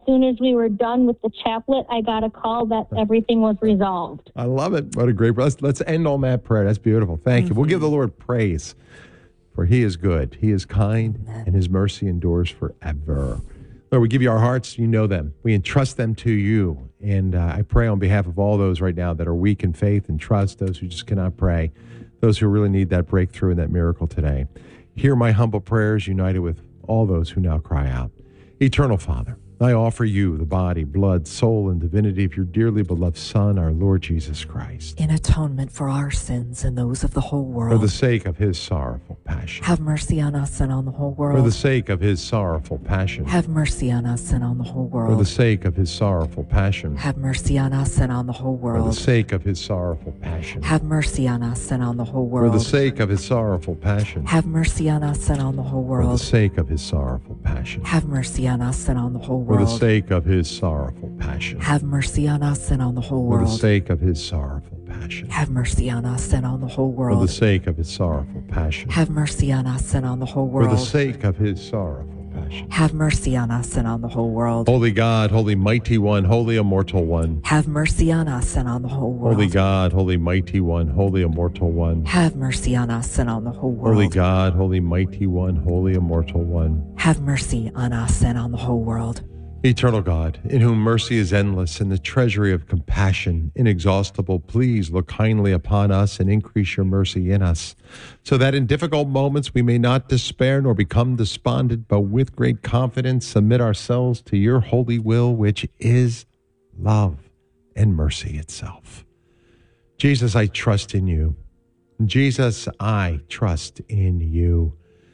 soon as we were done with the chaplet, I got a call that everything was resolved. I love it. What a great, let's end on that prayer. That's beautiful. Thank you. We'll give the Lord praise, for he is good. He is kind, and his mercy endures forever. Lord, we give you our hearts. You know them. We entrust them to you. And I pray on behalf of all those right now that are weak in faith and trust, those who just cannot pray, those who really need that breakthrough and that miracle today. Hear my humble prayers united with all those who now cry out. Eternal Father, I offer you the body, blood, soul, and divinity of your dearly beloved Son, our Lord Jesus Christ. In atonement for our sins and those of the whole world. For the sake of his sorrowful passion. Have mercy on us and on the whole world. For the sake of his sorrowful passion. Have mercy on us and on the whole world. For the sake of his sorrowful passion. Have mercy on us and on the whole world. For the sake of his sorrowful passion. Have mercy on us and on the whole world. For the sake of his sorrowful passion. Have mercy on us and on the whole world. For the sake of his sorrowful passion. Have mercy on us and on the whole For world. the sake of his sorrowful passion. Have mercy on us and on the whole For world. the sake of his sorrowful passion. Have mercy on us and on the whole world. For the sake of his sorrowful passion. Have mercy on us and on the whole For world. the sake of his sorrowful passion. Have mercy on us and on the whole world. Holy God, holy mighty one, holy immortal one. Have mercy on us and on the whole world. Holy God, holy mighty one, holy immortal one. Have mercy on us and on the whole world. Holy God, holy mighty one, holy immortal one. Have mercy on us and on the whole world. Eternal God, in whom mercy is endless and the treasury of compassion inexhaustible, please look kindly upon us and increase your mercy in us, so that in difficult moments we may not despair nor become despondent, but with great confidence submit ourselves to your holy will, which is love and mercy itself. Jesus, I trust in you. Jesus, I trust in you.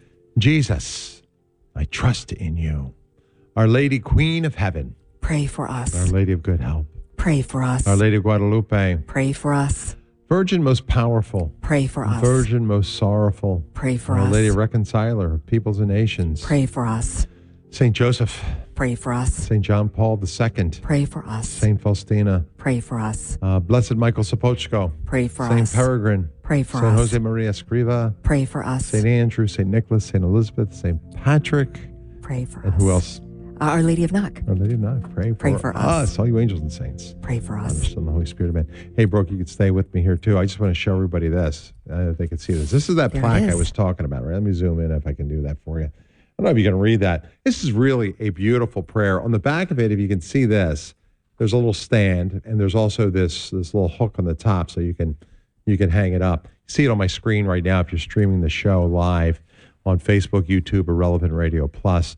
Jesus, I trust in you. Our Lady, Queen of Heaven. Pray for us. Our Lady of Good Help. Pray for us. Our Lady of Guadalupe. Pray for us. Virgin most powerful. Pray for us. Virgin most sorrowful. Pray for Our us. Lady Reconciler of peoples and nations. Pray for us. Saint Joseph. Pray for us. Saint John Paul II. Pray for us. Saint Faustina. Pray for us. Blessed Michael Sopochko. Pray for Saint us. Peregrine. Pray for Saint us. Jose Maria Escriva. Pray for us. Saint Andrew. Saint Nicholas. Saint Elizabeth. Saint Patrick. Pray for us. And who else? Our Lady of Knock. Our Lady of Knock. Pray for us. All you angels and saints. Pray for us. Son, and the Holy Spirit, amen. Hey, Brooke, you could stay with me here, too. I just want to show everybody this. If they can see this. This is that There it plaque I is. was talking about, right? Let me zoom in if I can do that for you. I don't know if you can read that. This is really a beautiful prayer. On the back of it, if you can see this, there's a little stand, and there's also this little hook on the top so you can hang it up. See it on my screen right now if you're streaming the show live on Facebook, YouTube, or Relevant Radio Plus.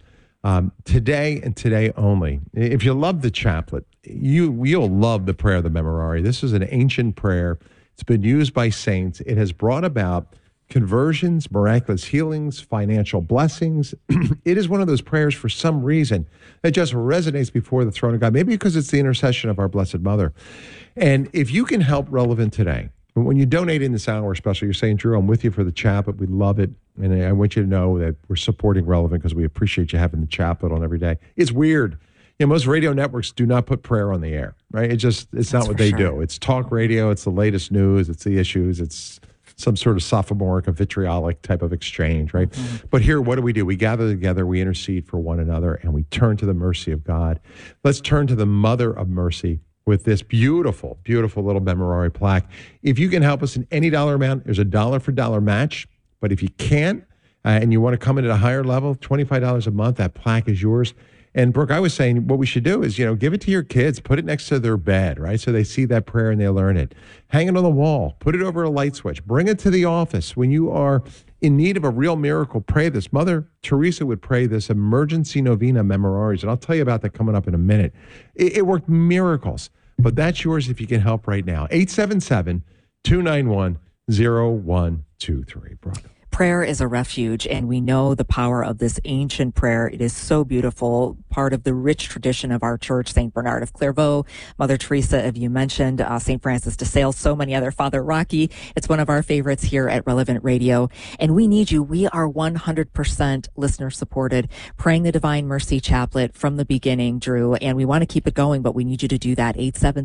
Today and today only. If you love the chaplet, you'll love the prayer of the Memorare. This is an ancient prayer. It's been used by saints. It has brought about conversions, miraculous healings, financial blessings. It is one of those prayers for some reason that just resonates before the throne of God, maybe because it's the intercession of our Blessed Mother. And if you can help Relevant today, when you donate in this hour, especially, you're saying, Drew, I'm with you for the chaplet. We love it. And I want you to know that we're supporting Relevant because we appreciate you having the chaplet on every day. It's weird. Most radio networks do not put prayer on the air, right? It's not what they do. It's talk radio. It's the latest news. It's the issues. It's some sort of sophomoric or vitriolic type of exchange, right? Mm-hmm. But here, what do? We gather together, we intercede for one another, and we turn to the mercy of God. Let's turn to the Mother of Mercy with this beautiful, beautiful little Memorare plaque. If you can help us in any dollar amount, there's a dollar for dollar match. But if you can't, and you want to come in at a higher level, $25 a month, that plaque is yours. And Brooke, I was saying what we should do is, give it to your kids, put it next to their bed, right? So they see that prayer and they learn it. Hang it on the wall, put it over a light switch, bring it to the office. When you are in need of a real miracle, pray this. Mother Teresa would pray this emergency novena Memoraries. And I'll tell you about that coming up in a minute. It worked miracles, but that's yours if you can help right now. 877-291-0123. Brooke. Prayer is a refuge, and we know the power of this ancient prayer. It is so beautiful, part of the rich tradition of our church. St. Bernard of Clairvaux, Mother Teresa, as you mentioned, St. Francis de Sales, so many other, Father Rocky. It's one of our favorites here at Relevant Radio, and we need you. We are 100% listener supported, praying the Divine Mercy Chaplet from the beginning, Drew, and we want to keep it going, but we need you to do that.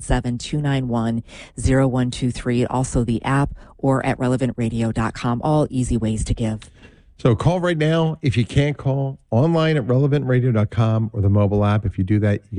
877-291-0123. Also the app or at relevantradio.com. All easy ways to give. So call right now. If you can't call, online at relevantradio.com or the mobile app. If you do that, you